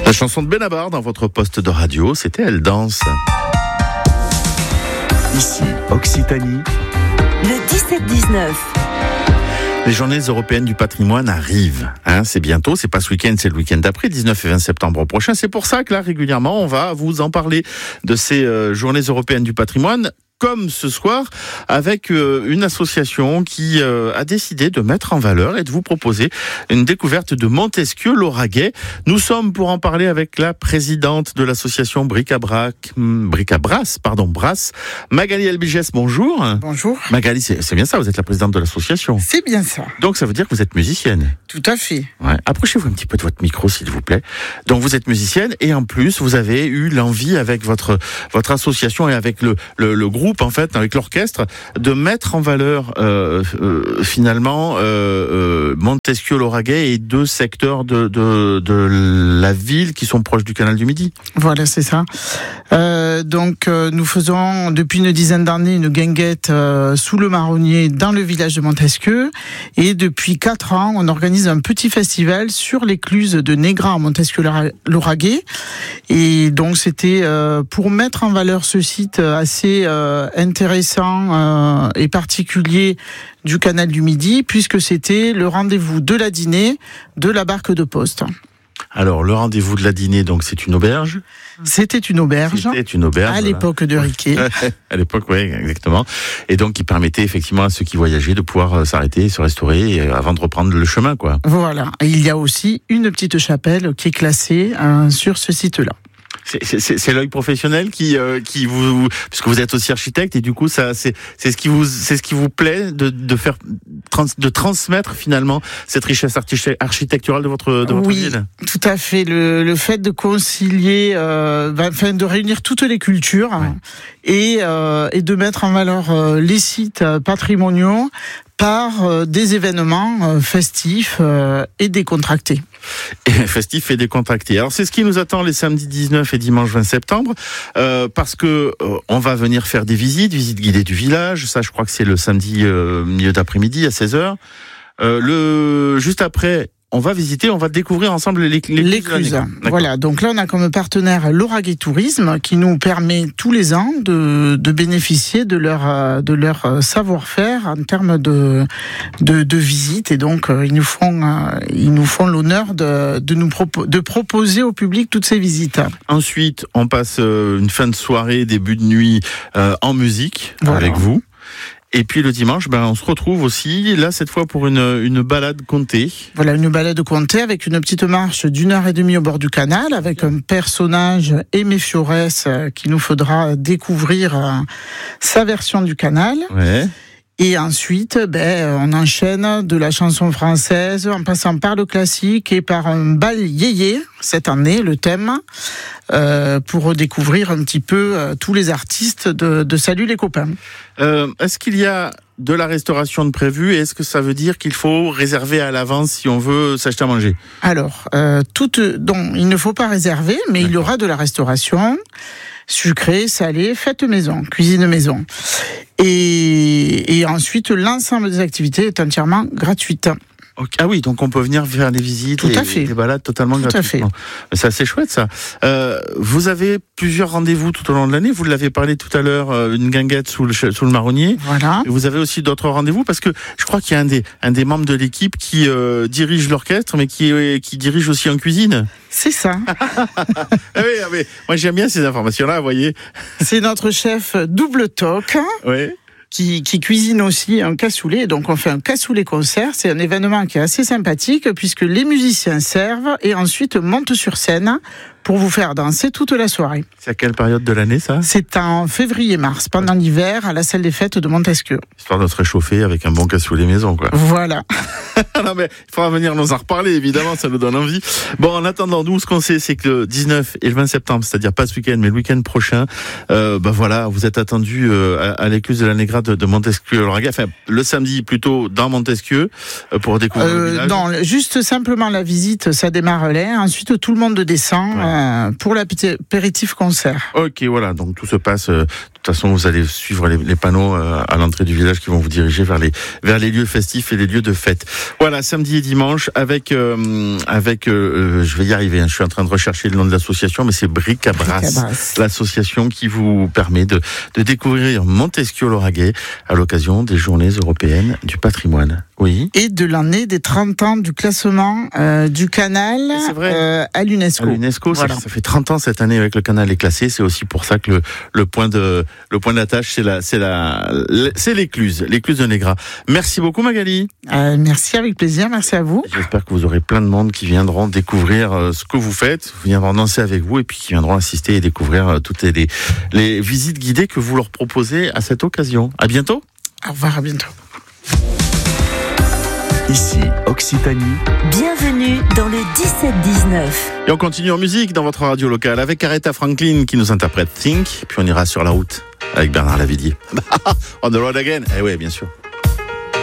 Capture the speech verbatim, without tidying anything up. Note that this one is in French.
La chanson de Benabar dans votre poste de radio, c'était Elle danse. Ici, Occitanie. Le dix-sept dix-neuf. Les journées européennes du patrimoine arrivent. Hein, c'est bientôt, c'est pas ce week-end, c'est le week-end d'après, dix-neuf et vingt septembre prochain. C'est pour ça que là, régulièrement, on va vous en parler de ces euh, journées européennes du patrimoine. Comme ce soir, avec euh, une association qui euh, a décidé de mettre en valeur et de vous proposer une découverte de Montesquieu-Lauragais. Nous sommes pour en parler avec la présidente de l'association Bric-à-Brac, Bric-à-Brac, pardon, Brass, Magali Elbigès, bonjour. Bonjour. Magali, c'est, c'est bien ça, vous êtes la présidente de l'association. C'est bien ça. Donc ça veut dire que vous êtes musicienne. Tout à fait. Ouais. Approchez-vous un petit peu de votre micro, s'il vous plaît. Donc vous êtes musicienne et en plus vous avez eu l'envie avec votre votre association et avec le le, le groupe en fait, avec l'orchestre, de mettre en valeur euh, euh, finalement euh, euh, Montesquieu-Lauragais et deux secteurs de, de de la ville qui sont proches du canal du Midi. Voilà, c'est ça. Euh, donc euh, nous faisons depuis une dizaine d'années une guinguette euh, sous le marronnier dans le village de Montesquieu, et depuis quatre ans on organise un petit festival sur l'écluse de Négra à Montesquieu-Lauragais, et donc c'était euh, pour mettre en valeur ce site assez euh, intéressant euh, et particulier du canal du Midi, puisque c'était le rendez-vous de la dîner de la barque de poste. Alors, le rendez-vous de la dîner, donc c'est une auberge. C'était une auberge. C'était une auberge. À l'époque de Riquet. À l'époque, oui, exactement. Et donc, qui permettait effectivement à ceux qui voyageaient de pouvoir s'arrêter, se restaurer avant de reprendre le chemin, quoi. Voilà. Et il y a aussi une petite chapelle qui est classée euh, sur ce site-là. C'est, c'est, c'est l'œil professionnel qui, euh, qui vous, puisque vous êtes aussi architecte, et du coup, ça, c'est, c'est ce qui vous, c'est ce qui vous plaît de, de faire, de transmettre finalement cette richesse architecturale de votre, de votre oui, ville. Oui, tout à fait. Le, le fait de concilier, euh, ben, enfin, de réunir toutes les cultures, ouais. et, euh, et de mettre en valeur euh, les sites patrimoniaux par euh, des événements euh, festifs euh, et décontractés. Et festifs et décontractés. Alors c'est ce qui nous attend les samedis dix-neuf et dimanche vingt septembre, euh, parce que euh, on va venir faire des visites, visites guidées du village. Ça, je crois que c'est le samedi euh, milieu d'après-midi à seize heures. Euh, le juste après, on va visiter, on va découvrir ensemble l'écluse. L'écluse. Voilà. Donc là, on a comme partenaire Lauragais Tourisme, qui nous permet tous les ans de, de bénéficier de leur, de leur savoir-faire en termes de, de, de visite. Et donc, ils nous font, ils nous font l'honneur de, de nous propo- de proposer au public toutes ces visites. Ensuite, on passe une fin de soirée, début de nuit euh, en musique, voilà, avec vous. Et puis le dimanche, ben, on se retrouve aussi, là, cette fois pour une, une balade contée. Voilà, une balade contée avec une petite marche d'une heure et demie au bord du canal, avec un personnage, Aimé Fiorès, qui nous faudra découvrir euh, sa version du canal. Ouais. Et ensuite, ben, on enchaîne de la chanson française, en passant par le classique et par un bal yéyé, cette année, le thème, euh, pour découvrir un petit peu euh, tous les artistes de, de Salut les copains. Euh, est-ce qu'il y a de la restauration de prévue, et est-ce que ça veut dire qu'il faut réserver à l'avance si on veut s'acheter à manger ? Alors, euh, toute, donc, il ne faut pas réserver, mais D'accord. Il y aura de la restauration, sucrée, salée, faite maison, cuisine maison. Et, et ensuite, l'ensemble des activités est entièrement gratuite. Okay. Ah oui, donc on peut venir faire des visites Tout et, à fait. et des balades totalement Tout gratuitement. C'est assez chouette ça. Euh, vous avez plusieurs rendez-vous tout au long de l'année. Vous l'avez parlé tout à l'heure, une guinguette sous le, sous le marronnier. Voilà. Et vous avez aussi d'autres rendez-vous, parce que je crois qu'il y a un des, un des membres de l'équipe qui euh, dirige l'orchestre, mais qui, euh, qui dirige aussi en cuisine. C'est ça. ah oui, ah oui. Moi j'aime bien ces informations-là, vous voyez. C'est notre chef double toc. Oui. Qui, qui cuisine aussi un cassoulet. Donc on fait un cassoulet concert. C'est un événement qui est assez sympathique, puisque les musiciens servent et ensuite montent sur scène pour vous faire danser toute la soirée. C'est à quelle période de l'année, ça ? C'est en février-mars, pendant l'hiver, à la salle des fêtes de Montesquieu. Histoire de se réchauffer avec un bon cassoulet maison, quoi. Voilà. Non, mais il faudra venir nous en reparler, évidemment, ça nous donne envie. Bon, en attendant, nous, ce qu'on sait, c'est que le dix-neuf et le vingt septembre, c'est-à-dire pas ce week-end, mais le week-end prochain, euh, bah voilà, vous êtes attendus euh, à, à l'écluse de la Négra de, de Montesquieu-Lauragais. Enfin, le samedi, plutôt dans Montesquieu, euh, pour découvrir euh, le village. Non, juste simplement la visite, ça démarre là. Ensuite, tout le monde descend. Ouais. Euh, pour l'apéritif concert. Ok, voilà, donc tout se passe, euh, toute façon, vous allez suivre les, les panneaux euh, à l'entrée du village qui vont vous diriger vers les vers les lieux festifs et les lieux de fête. Voilà, samedi et dimanche avec euh, avec euh, je vais y arriver. Hein, je suis en train de rechercher le nom de l'association, mais c'est Bric à Brass, l'association qui vous permet de de découvrir Montesquieu-Lauragais à l'occasion des Journées européennes du patrimoine. Oui. Et de l'année des trente ans du classement euh, du canal euh, à l'UNESCO. À l'UNESCO, voilà. ça, ça fait trente ans cette année avec le canal est classé. C'est aussi pour ça que le, le point de le point d'attache, c'est la c'est la c'est l'écluse, l'écluse de Négra. Merci beaucoup Magali. Euh, merci, avec plaisir. Merci à vous. J'espère que vous aurez plein de monde qui viendront découvrir euh, ce que vous faites, viendront danser avec vous et puis qui viendront assister et découvrir euh, toutes les les visites guidées que vous leur proposez à cette occasion. À bientôt. Au revoir, à bientôt. Ici, Occitanie. Bienvenue dans le dix-sept dix-neuf. Et on continue en musique dans votre radio locale avec Aretha Franklin qui nous interprète Think. Puis on ira sur la route avec Bernard Lavillier. On the road again. Eh oui, bien sûr.